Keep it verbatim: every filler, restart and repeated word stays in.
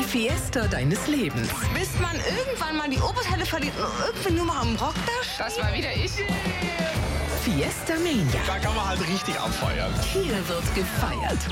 Fiesta deines Lebens. Bis man irgendwann mal die Oberteile verliert und irgendwie nur mal am Rock da. Das war wieder ich. Fiesta Mania. Da kann man halt richtig abfeiern. Hier wird gefeiert.